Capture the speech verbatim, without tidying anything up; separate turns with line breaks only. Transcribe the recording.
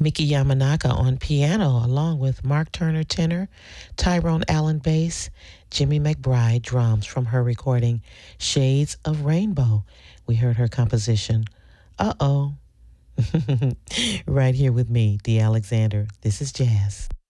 Mickey Yamanaka on piano, along with Mark Turner tenor, Tyrone Allen bass, Jimmy McBride drums from her recording Shades of Rainbow. We heard her composition, Uh-Oh. Right here with me, Dee Alexander. This is Jazz.